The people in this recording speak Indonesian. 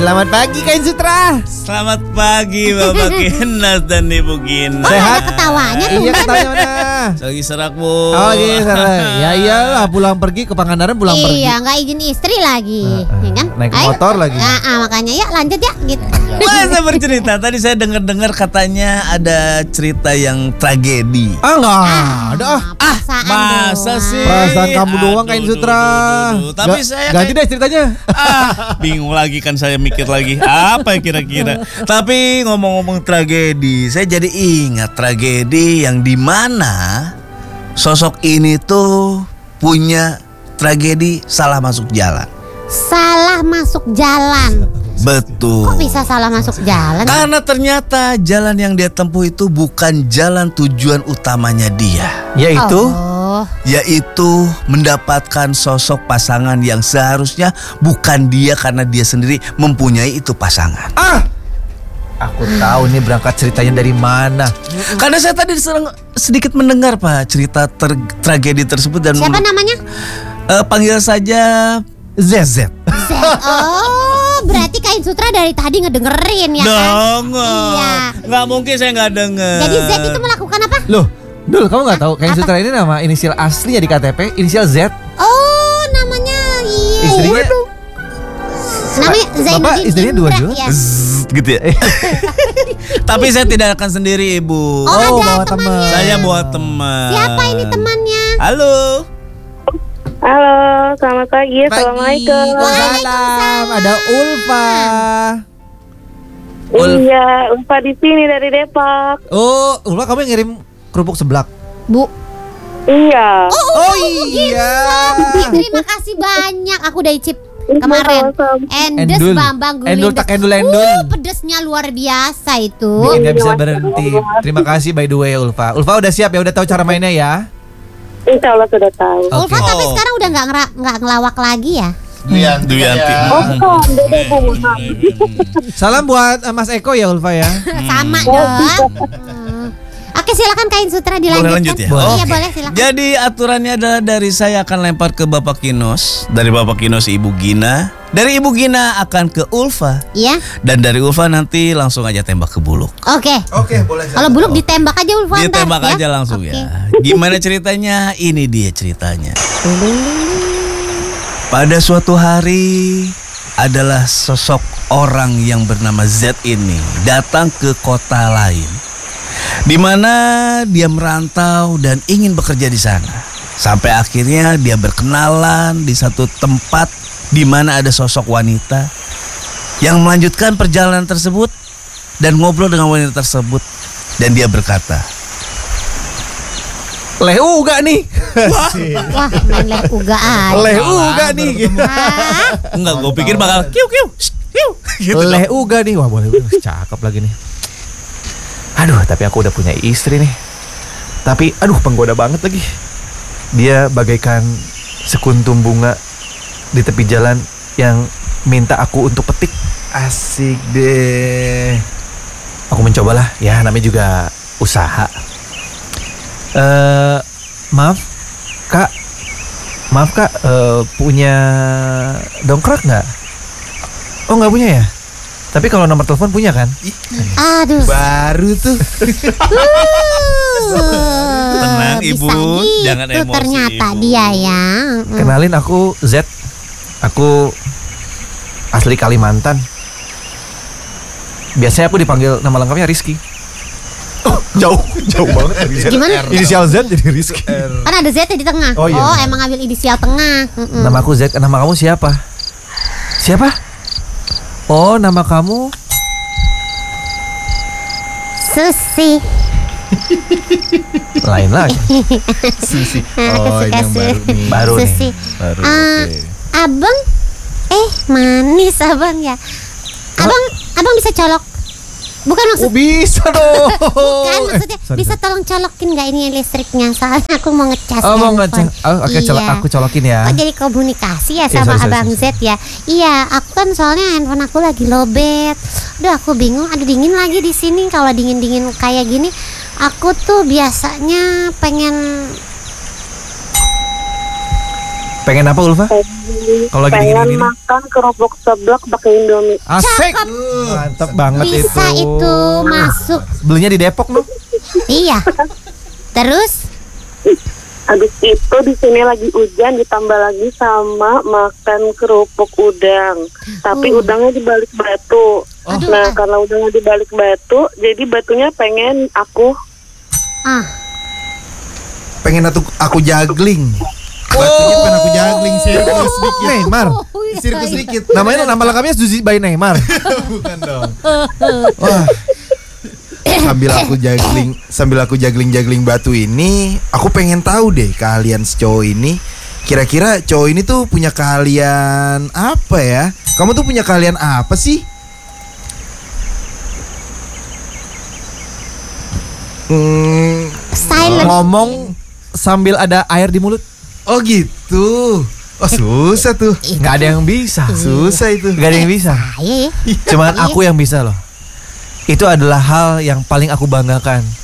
Selamat pagi Kain Sutra. Selamat pagi Bapak Kinas dan Ibu Gina. Sehat? Ketawanya tuh. Iya katanya mana? Lagi serak Bu. Oh gitu. Ya iyalah pulang pergi ke Pangandaran pulang pergi. Iya, nggak izin istri lagi, ya kan? Naik motor lagi. Makanya ya lanjut ya gitu. Saya bercerita. Tadi saya dengar katanya ada cerita yang tragedi. Enggak ada Perasaan Masa doang. sih? Perasaan kamu doang Kain Sutra. Tapi saya ganti deh ceritanya. bingung lagi kan saya mikir lagi apa kira-kira. Tapi ngomong-ngomong tragedi, saya jadi ingat tragedi yang dimana sosok ini tuh punya tragedi salah masuk jalan. Salah masuk jalan. Betul. Kok bisa salah masuk jalan? Karena ternyata jalan yang dia tempuh itu bukan jalan tujuan utamanya dia, yaitu mendapatkan sosok pasangan yang seharusnya bukan dia karena dia sendiri mempunyai itu pasangan. Aku tahu nih berangkat ceritanya dari mana. Karena saya tadi sedikit mendengar Pak cerita tragedi tersebut dan Siapa namanya? Panggil saja ZZ. Oh, berarti Kain Sutra dari tadi ngedengerin ya kan? Iya. Nggak mungkin saya nggak denger. Jadi Z itu melakukan apa? Loh, Dul, kamu nggak tahu Kain Sutra ini nama inisial asli ya di KTP, inisial Z. Oh, namanya iya. Istrinya Namanya Zainuddin Bapak istrinya dua Indra, juga? ya. Gitu ya. Tapi saya tidak akan sendiri Ibu. Oh, ada bawa teman. temannya. Saya bawa teman. Siapa ini temannya? Halo. Halo, selamat pagi. Assalamualaikum. Waalaikumsalam. Ada Ulfa. Iya, Ulfa di sini dari Depok. Oh, Ulfa kamu yang ngirim kerupuk seblak. Bu. Iya. Oh iya. Terima kasih banyak. Aku udah icip kemarin. Endes Endul. Bambang Endul Gulindes. tak endul. Pedesnya luar biasa itu. Bikin dia bisa berhenti. Terima kasih by the way Ulfa. Ulfa udah siap ya, udah tahu cara mainnya ya? Insya Allah sudah tahu. Oke. Ulfa tapi sekarang udah nggak ngelawak lagi ya? Duyanti. Beda Bu. Salam buat Mas Eko ya Ulfa ya. Sama dong. Oke, silakan Kain Sutra dilanjutkan. Boleh lanjut ya? Iya, Oke. boleh silakan. Jadi aturannya adalah dari saya akan lempar ke Bapak Kinos, dari Bapak Kinos Ibu Gina, dari Ibu Gina akan ke Ulfa, Iya. dan dari Ulfa nanti langsung aja tembak ke Buluk. Oke. Oke, boleh. Kalau Buluk ditembak aja Ulfa ntar, Ditembak ya. aja langsung Oke. ya. Gimana ceritanya? Ini dia ceritanya. Pada suatu hari adalah sosok orang yang bernama Z ini datang ke kota lain, di mana dia merantau dan ingin bekerja di sana. Sampai akhirnya dia berkenalan di satu tempat di mana ada sosok wanita yang melanjutkan perjalanan tersebut dan ngobrol dengan wanita tersebut, dan dia berkata, Leh uga nih. Wah, main leh uga aja. Leh uga nih. Wah, enggak, gue pikir bakal kiu gitu. Leh uga nih. Wah, boleh. Cakep lagi nih. Aduh, tapi aku udah punya istri nih. Tapi aduh penggoda banget lagi. Dia bagaikan sekuntum bunga di tepi jalan yang minta aku untuk petik. Asik deh. Aku mencobalah, ya namanya juga usaha. Maaf kak, punya dongkrak nggak? Oh nggak punya ya? Tapi kalau nomor telepon punya kan? aduh. Baru tuh. Tenang, Bisa Ibu. gitu Jangan emosi, ternyata Ibu. dia ya. Kenalin aku Z. Aku asli Kalimantan. Biasanya aku dipanggil nama lengkapnya Rizky. Oh, jauh banget dari Z. Gimana? Inisial Z jadi Rizky. Kan ada Z di tengah. Oh, iya. Emang ambil inisial tengah. Nama aku Z. Nama kamu siapa? Siapa? Oh, nama kamu Susi. lain lagi. Susi. Oh, ini yang baru nih. Baru nih. Susi. Baru. Oke. Abang, manis abang ya. Abang bisa colok. Bukan maksud. Oh, bisa dong. Bukan maksudnya sorry, bisa sorry. tolong colokin nggak ini listriknya, soalnya aku mau ngecas. Oh, mau handphone. ngecek. Oh, oke, Iya. aku colokin ya. Oh, jadi komunikasi ya Iya, sama sorry, Abang sorry. Z ya. Iya, aku kan soalnya handphone aku lagi lowbat. Aduh, aku bingung. Ada dingin lagi di sini. Kalau dingin kayak gini, aku tuh biasanya pengen Pengen apa Ulfa? Kalau lagi pengen dingin-dingin? makan kerupuk seblak pakai Indomie. Asik. Mantap banget Bisa itu masuk. Belinya di Depok loh. Iya. Terus Habis itu di sini lagi hujan ditambah lagi sama makan kerupuk udang. Tapi udangnya di balik batu. Aduh, Nah, karena udangnya di balik batu, jadi batunya pengen aku Pengen aku juggling. Batunya pengen aku juggling, sirkus dikit. Neymar. Sirkus dikit. Namanya nama lengkapnya Suzy by Neymar. Bukan dong. Wah. Sambil aku juggling batu ini, aku pengen tahu deh keahlian si cowok ini. Kira-kira cowok ini tuh punya keahlian apa ya? Kamu tuh punya keahlian apa sih? silent. Ngomong sambil ada air di mulut. Oh gitu. Oh susah tuh. Nggak ada yang bisa. Susah itu. Nggak ada yang bisa. Ayo. Cuman aku yang bisa loh. Itu adalah hal yang paling aku banggakan.